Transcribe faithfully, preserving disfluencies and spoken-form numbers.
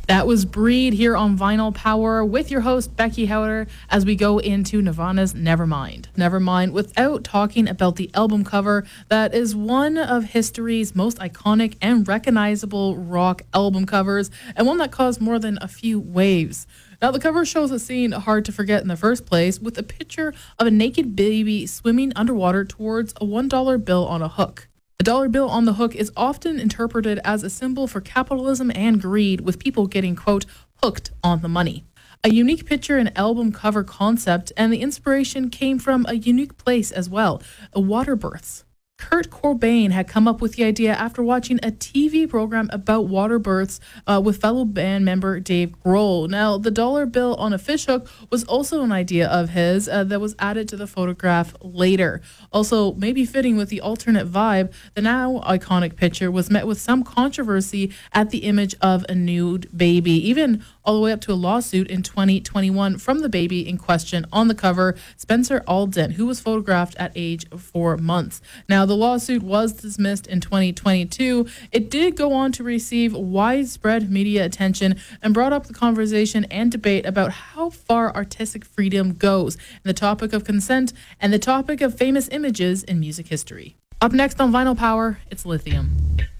That was Breed here on Vinyl Power with your host, Becky Howder, as we go into Nirvana's Nevermind. Nevermind, without talking about the album cover that is one of history's most iconic and recognizable rock album covers, and one that caused more than a few waves. Now, the cover shows a scene hard to forget in the first place, with a picture of a naked baby swimming underwater towards a one dollar bill on a hook. A dollar bill on the hook is often interpreted as a symbol for capitalism and greed, with people getting, quote, hooked on the money. A unique picture and album cover concept, and the inspiration came from a unique place as well, water births. Kurt Cobain had come up with the idea after watching a T V program about water births uh, with fellow band member Dave Grohl. Now, the dollar bill on a fishhook was also an idea of his uh, that was added to the photograph later. Also, maybe fitting with the alternate vibe, the now iconic picture was met with some controversy at the image of a nude baby, even all the way up to a lawsuit in twenty twenty-one from the baby in question on the cover, Spencer Alden, who was photographed at age four months. Now, the lawsuit was dismissed in twenty twenty-two. It did go on to receive widespread media attention and brought up the conversation and debate about how far artistic freedom goes, and the topic of consent and the topic of famous images in music history. Up next on Vinyl Power, it's Lithium.